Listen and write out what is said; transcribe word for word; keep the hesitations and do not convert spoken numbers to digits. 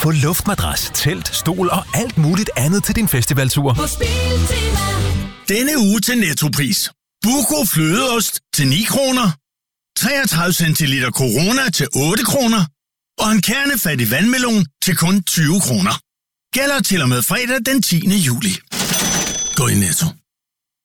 Få luftmadras, telt, stol og alt muligt andet til din festivaltur. Denne uge til Nettopris. Buco flødeost til ni kroner. treogtredive centiliter Corona til otte kroner. Og en kernefattig vandmelon til kun tyve kroner. Gælder til og med fredag den tiende juli. Gå i Netto.